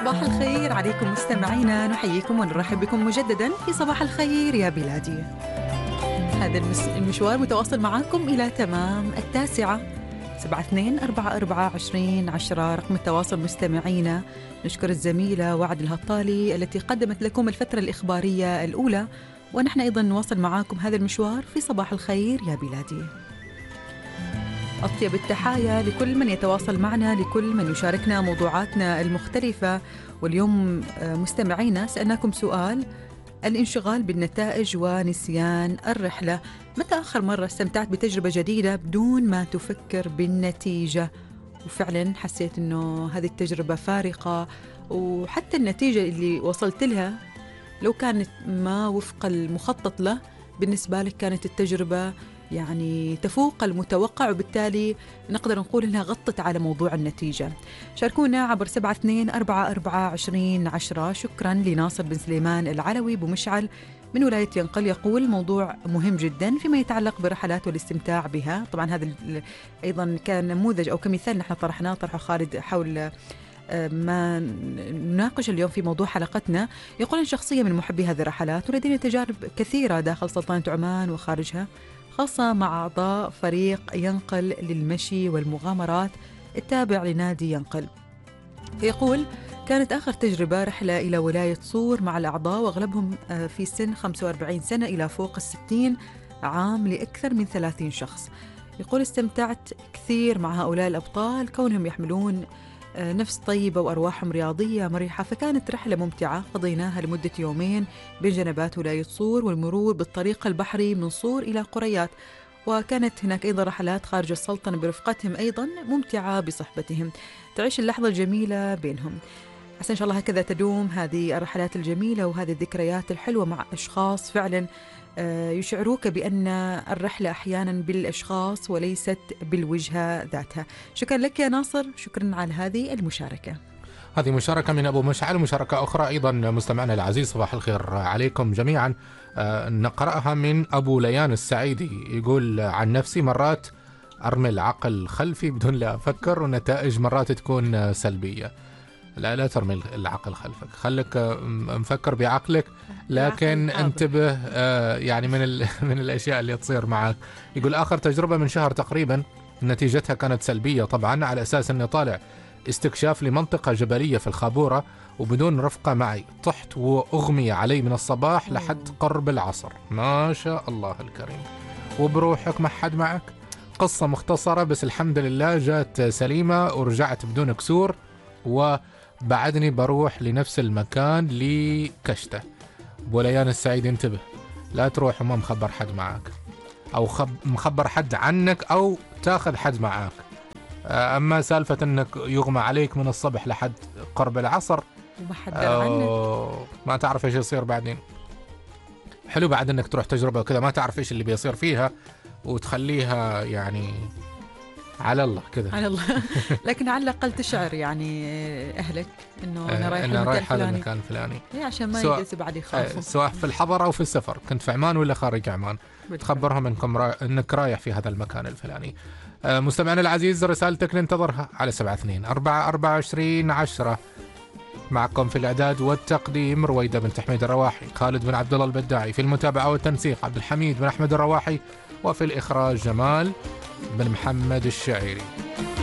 صباح الخير عليكم مستمعينا، نحييكم ونرحب بكم مجددا في صباح الخير يا بلادي. هذا المشوار متواصل معاكم إلى تمام 9 72442010 رقم التواصل مستمعينا. نشكر الزميلة وعد الهطالي التي قدمت لكم الفترة الإخبارية الأولى، ونحن أيضا نواصل معاكم هذا المشوار في صباح الخير يا بلادي. أطيب التحايا لكل من يتواصل معنا، لكل من يشاركنا موضوعاتنا المختلفة. واليوم مستمعينا سألناكم سؤال: الانشغال بالنتائج ونسيان الرحلة. متى آخر مرة استمتعت بتجربة جديدة بدون ما تفكر بالنتيجة؟ وفعلا حسيت أنه هذه التجربة فارقة، وحتى النتيجة اللي وصلت لها لو كانت ما وفق المخطط له، بالنسبة لك كانت التجربة يعني تفوق المتوقع، وبالتالي نقدر نقول إنها غطت على موضوع النتيجة. شاركونا عبر 72442010. شكرا لناصر بن سليمان العلوي بمشعل من ولاية ينقل، يقول موضوع مهم جدا فيما يتعلق بالرحلات والاستمتاع بها. طبعا هذا أيضا كان نموذج أو كمثال نحن طرحه خالد حول ما نناقش اليوم في موضوع حلقتنا. يقول: شخصية من محبي هذه الرحلات، ولدينا تجارب كثيرة داخل سلطنة عمان وخارجها، خاصة مع أعضاء فريق ينقل للمشي والمغامرات التابع لنادي ينقل. فيقول: كانت آخر تجربة رحلة إلى ولاية صور مع الأعضاء، وأغلبهم في سن 45 سنة إلى فوق 60 عام لأكثر من 30 شخص. يقول: استمتعت كثير مع هؤلاء الأبطال، كونهم يحملون نفس طيبة وأرواحهم رياضية مريحة، فكانت رحلة ممتعة قضيناها لمدة يومين بين جنبات ولاية صور، والمرور بالطريق البحري من صور إلى قريات. وكانت هناك أيضا رحلات خارج السلطنة برفقتهم أيضا ممتعة بصحبتهم، تعيش اللحظة الجميلة بينهم. عسى إن شاء الله هكذا تدوم هذه الرحلات الجميلة وهذه الذكريات الحلوة مع أشخاص فعلا يشعروك بأن الرحلة أحيانا بالأشخاص وليست بالوجهة ذاتها. شكرا لك يا ناصر، شكرا على هذه المشاركة. هذه مشاركة من أبو مشعل. مشاركة أخرى أيضا مستمعنا العزيز، صباح الخير عليكم جميعا، نقرأها من أبو ليان السعيدي. يقول: عن نفسي مرات أرمي العقل خلفي بدون لا أفكر، والنتائج مرات تكون سلبية. لا ترمي العقل خلفك، خلك مفكر بعقلك، لكن انتبه يعني من الأشياء اللي تصير معك. يقول: آخر تجربة من شهر تقريبا، نتيجتها كانت سلبية طبعا، على أساس أني طالع استكشاف لمنطقة جبلية في الخابورة وبدون رفقة معي، طحت وأغمي علي من الصباح لحد قرب العصر. ما شاء الله الكريم، وبروحك ما حد معك. قصة مختصرة بس الحمد لله جات سليمة ورجعت بدون كسور، وبعدني بروح لنفس المكان لكشته. بوليان السعيد انتبه، لا تروح وما مخبر حد معك، أو مخبر حد عنك، أو تاخذ حد معك. أما سالفة أنك يغمى عليك من الصبح لحد قرب العصر وما حد عنك، ما تعرف إيش يصير بعدين. حلو بعد أنك تروح تجربة وكذا ما تعرف إيش اللي بيصير فيها، وتخليها يعني على الله كذا، على الله. لكن على الأقل تشعر يعني أهلك إنه أنا رايح المكان الفلاني، عشان ما يجلس بعد يخافوا، سواء في الحضر أو في السفر، كنت في عمان ولا خارج عمان، تخبرهم أنك رايح في هذا المكان الفلاني. مستمعنا العزيز، رسالتك ننتظرها على 72442010. معكم في الإعداد والتقديم رويدة بنت حميد الرواحي، خالد بن عبد الله البداعي، في المتابعة والتنسيق عبد الحميد بن أحمد الرواحي، وفي الإخراج جمال بن محمد الشعيري.